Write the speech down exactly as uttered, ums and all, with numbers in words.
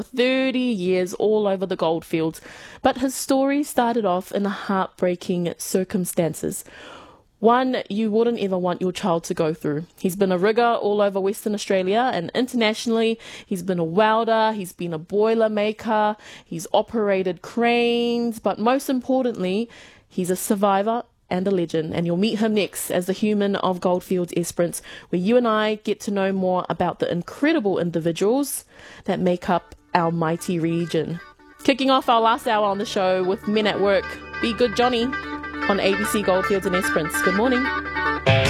thirty years all over the goldfields, but his story started off in heartbreaking circumstances. One you wouldn't ever want your child to go through. He's been a rigger all over Western Australia and internationally. He's been a welder, he's been a boiler maker, he's operated cranes, but most importantly, he's a survivor and a legend. And you'll meet him next as the human of Goldfields Esperance, where you and I get to know more about the incredible individuals that make up our mighty region. Kicking off our last hour on the show with Men at Work, Be Good Johnny, on A B C Goldfields and Esperance. Good morning.